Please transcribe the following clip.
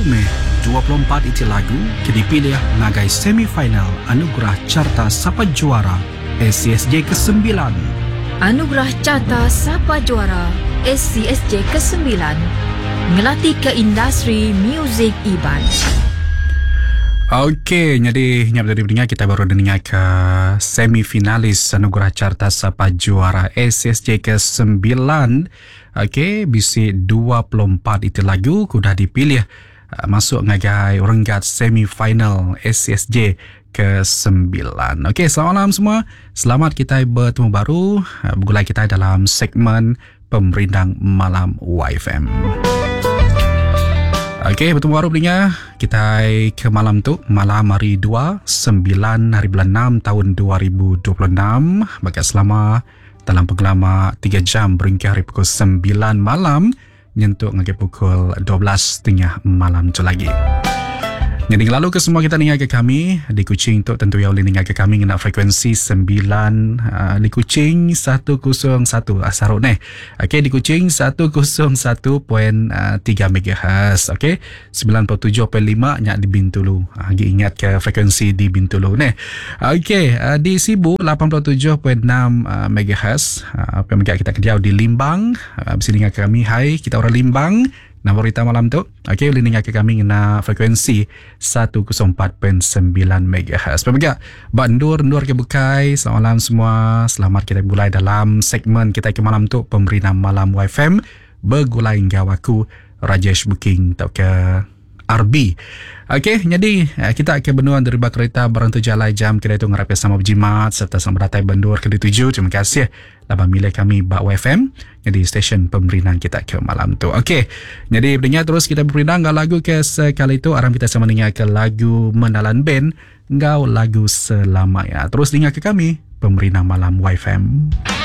Mei 24 iti lagu dipilih ngagai semifinal Anugerah Carta Sapa Juara SCSJ ke-9. Anugerah Carta Sapa Juara SCSJ ke-9 ngelatih ke industri muzik Iban. Okey, jadi nyap dari pendengar kita baru dengar ke semifinalis Anugerah Carta Sapa Juara SCSJ ke-9. Okey, bisi 24 itu lagu sudah dipilih masuk ngagai renggat semifinal SCSJ ke-9. Okey, selamat malam semua. Selamat kita bertemu baru bergulai kita dalam segmen Pemerindang Malam YFM. Okey, bertemu baru pendengar. Kita ke malam tu, malam hari 2, 9 hari bulan 6 tahun 2026. Bagi selama dalam penggelama 3 jam beringkah hari pukul 9 malam nyentuh ngagai pukul 12.30 malam tu lagi. Jadi lalu ke semua kita dengar ke kami di Kuching tu tentu yang boleh dengar ke kami dengan frekuensi 9 di Kuching 101 Asarut ni. Okey, di Kuching 101.3 MHz. Okey, 97.5 nyak di Bintulu. Lagi ingat ke frekuensi di Bintulu ni. Okey, di Sibu 87.6 MHz. Apa yang kita kejauh di Limbang. Bisa dengar ke kami. Hai, kita orang Limbang. Nombor kita malam tu. Okey, boleh dengar ke kami dengan frekuensi 104.9 MHz. Pemirsa, Bandur ke Bukai. Selamat malam semua. Selamat kita mulai dalam segmen kita ke malam tu Pemerintah Malam YFM bergulai gawaku Rajesh Booking atau ke RB. Okey, jadi kita akan benua derba kereta barang tu jalai jam kita itu ngarap sama berjimat serta selamat datang Bandur ke 7. Terima kasih laban milih kami Bak YFM jadi stesen pemerintahan kita ke malam tu. Okey, jadi berdengar terus kita berperindah lagu ke sekali itu aram kita sama dengar ke lagu Mendalan Band ngau lagu selamanya. Terus dengar ke kami Pemerintah Malam YFM.